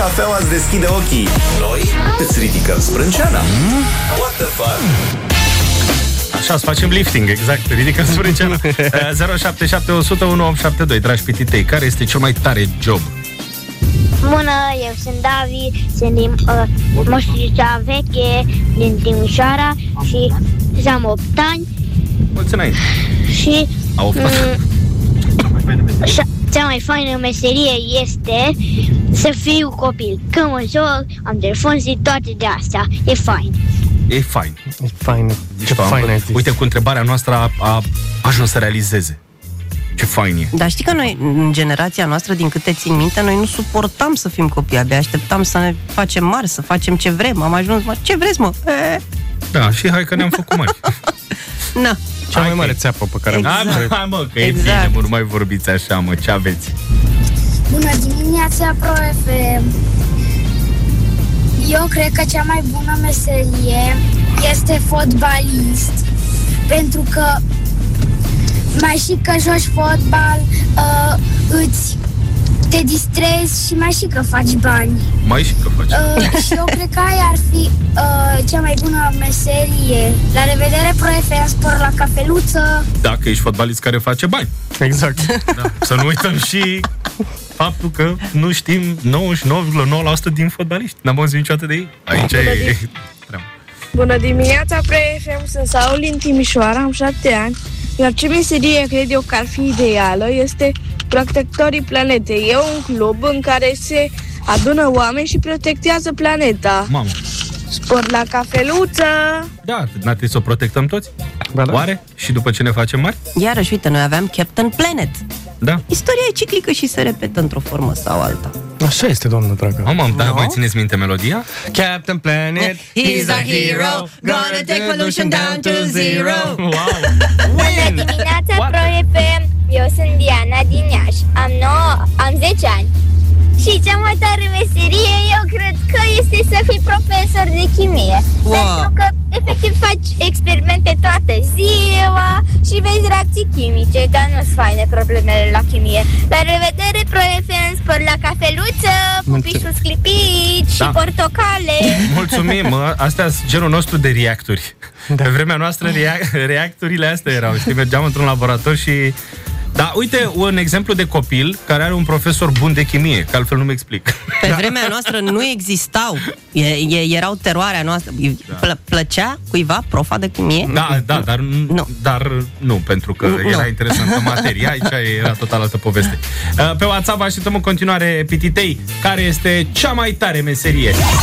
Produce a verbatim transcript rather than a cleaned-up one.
cafeaua îți deschide ochii. Noi îți ridicăm sprânceana. What the fuck? Așa, să facem lifting, exact, ridicăm sprânceana. zero șapte șapte unu zero unu unu opt șapte doi. Dragi pititei, care este cel mai tare job? Bună, eu sunt Davi, sunt din uh, Moștrița Veche, din Timișoara și am opt ani. Mulți înainte. Și A opt ani. Cea mai faină meserie este să fiu copil. Când mă joc, am telefon și toate de astea. E fain. E fain. E fain. Ce fain ai zis. Uite, cu întrebarea noastră a, a ajuns să realizeze. Ce fain e. Dar știi că noi, în generația noastră, din câte țin minte, noi nu suportam să fim copii, abia așteptam să ne facem mari, să facem ce vrem. Am ajuns, mă, ce vreți, mă? E... Da, și hai că ne-am făcut mari. Na. Cea mai mare țeapă pe care exact. am Hai, hai mă, că exact. e bine, mă, nu mai vorbiți așa, mă, ce aveți? Bună dimineața, Pro F M. Eu cred că cea mai bună meserie este fotbalist, pentru că mai și că joci fotbal, uh, îți te distrezi și mai și că faci bani. Mai și că faci. Uh, și eu cred că aia ar fi uh, cea mai bună meserie. La revedere, Pro F M, spor la cafeluță. Dacă ești fotbalist care face bani. Exact. Da. Să nu uităm și faptul că nu știm nouăzeci și nouă virgulă nouă la sută din fotbaliști. N-am auzit niciodată de ei. Aici Bună e... Bună dimineața, Pro F M, sunt Saul din Timișoara, am șapte ani. Iar ce meserie cred eu că ar fi ideală este protectorii planetei. E un club în care se adună oameni și protectează planeta. Mamă. Spor la cafeluță. Da, n-ar trebui să o protectăm toți? Ba da. Oare? Și după ce ne facem mari? Iarăși, uite, noi aveam Captain Planet. Da. Istoria e ciclică și se repetă într-o formă sau alta. Așa este, doamnă dragă. Mamă, dar No? mai țineți minte melodia? Captain Planet, he's a hero, gonna take pollution down to zero. Wow! Bună dimineața, Pro F M. Eu sunt Diana din Iași. Am nouă, am zece ani. Și cea mai tare meserie, eu cred că este să fii profesor de chimie. Wow. Pentru că, efectiv, faci experimente toată ziua și vezi reacții chimice, dar nu-s faine problemele la chimie. La revedere, Pro F M, spor la cafeluță, pupișul sclipit și Da. portocale. Mulțumim, mă. Astea sunt genul nostru de reactori. Da. Pe vremea noastră, rea- reactorile astea erau. Știi, mergeam într-un laborator și... Da, uite, un exemplu de copil care are un profesor bun de chimie, că altfel nu-mi explic. Pe vremea noastră nu existau. E, e, erau teroarea noastră. Plă, plăcea cuiva profa de chimie? Da, da, dar Nu. dar nu, pentru că Nu. era interesantă materia, aici era total altă poveste. Pe WhatsApp așteptăm în continuare pititei, care este cea mai tare meserie.